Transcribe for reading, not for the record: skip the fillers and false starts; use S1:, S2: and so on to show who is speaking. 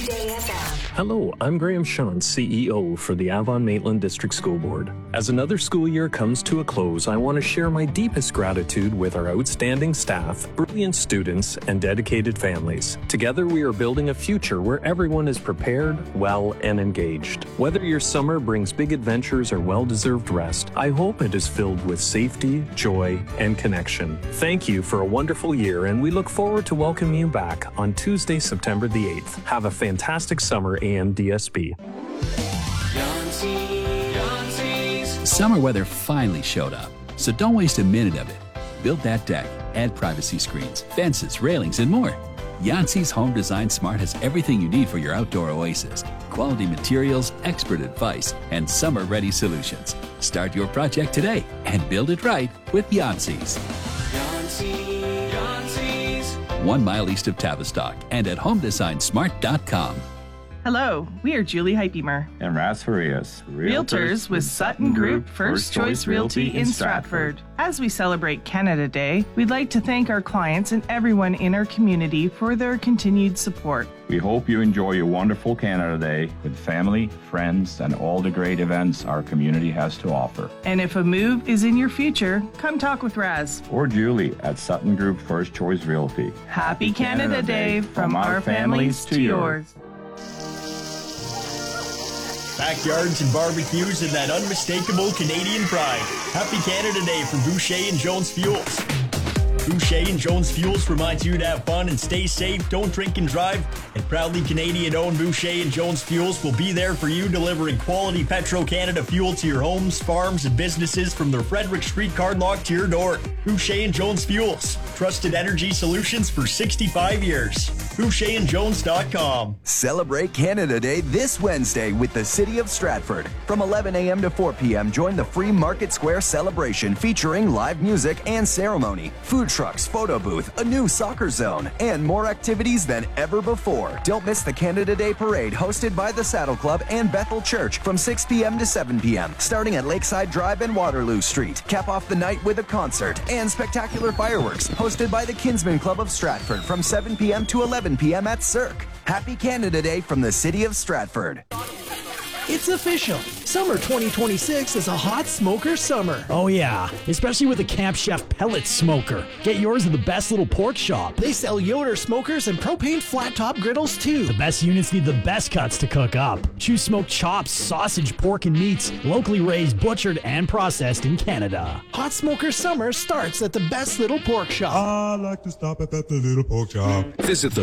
S1: Weekday FM.
S2: Hello, I'm Graham Sean, CEO for the Avon-Maitland District School Board. As another school year comes to a close, I want to share my deepest gratitude with our outstanding staff, brilliant students, and dedicated families. Together, we are building a future where everyone is prepared, well, and engaged. Whether your summer brings big adventures or well-deserved rest, I hope it is filled with safety, joy, and connection. Thank you for a wonderful year, and we look forward to welcoming you back on Tuesday, September the 8th. Have a fantastic summer, AMDSB.
S3: Summer weather finally showed up, so don't waste a minute of it. Build that deck, add privacy screens, fences, railings, and more. Yancey's Home Design Smart has everything you need for your outdoor oasis. Quality materials, expert advice, and summer-ready solutions. Start your project today and build it right with Yancey's. 1 mile east of Tavistock and at homedesignsmart.com.
S4: Hello, we are Julie Hypemer
S5: and Ras Farias,
S4: Realtors with Sutton Group First Choice Realty in Stratford. As we celebrate Canada Day, we'd like to thank our clients and everyone in our community for their continued support.
S5: We hope you enjoy your wonderful Canada Day with family, friends, and all the great events our community has to offer.
S4: And if a move is in your future, come talk with Raz
S5: or Julie at Sutton Group First Choice Realty.
S4: Happy Canada Day from our families to yours.
S6: Backyards and barbecues and that unmistakable Canadian pride. Happy Canada Day from Boucher and Jones Fuels. Boucher and Jones Fuels reminds you to have fun and stay safe, don't drink and drive, and proudly Canadian-owned Boucher and Jones Fuels will be there for you, delivering quality Petro-Canada fuel to your homes, farms, and businesses from their Frederick Street card lock to your door. Boucher and Jones Fuels, trusted energy solutions for 65 years. BoucherandJones.com.
S7: Celebrate Canada Day this Wednesday with the City of Stratford. From 11 a.m. to 4 p.m., join the free Market Square celebration featuring live music and ceremony, food trucks, photo booth, a new soccer zone, and more activities than ever before. Don't miss the Canada Day Parade hosted by the Saddle Club and Bethel Church from 6 p.m. to 7 p.m., starting at Lakeside Drive and Waterloo Street. Cap off the night with a concert and spectacular fireworks hosted by the Kinsman Club of Stratford from 7 p.m. to 11 p.m. at Cirque. Happy Canada Day from the City of Stratford.
S8: It's official. Summer 2026 is a hot smoker summer.
S9: Oh yeah, especially with the Camp Chef pellet smoker. Get yours at the Best Little Pork Shop.
S8: They sell Yoder smokers and propane flat top griddles too.
S9: The best units need the best cuts to cook up. Choose smoked chops, sausage, pork, and meats, locally raised, butchered, and processed in Canada.
S8: Hot smoker summer starts at the Best Little Pork Shop.
S10: I like to stop at the Little Pork Shop.
S11: Visit the